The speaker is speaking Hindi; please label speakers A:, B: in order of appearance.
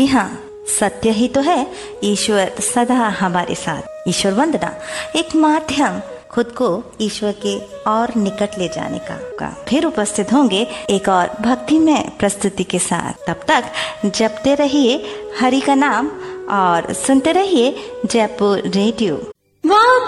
A: जी हाँ, सत्य ही तो है ईश्वर सदा हमारे साथ। ईश्वर वंदना एक माध्यम खुद को ईश्वर के और निकट ले जाने का। फिर उपस्थित होंगे एक और भक्तिमय प्रस्तुति के साथ। तब तक जपते रहिए हरि का नाम और सुनते रहिए जयपुर रेडियो।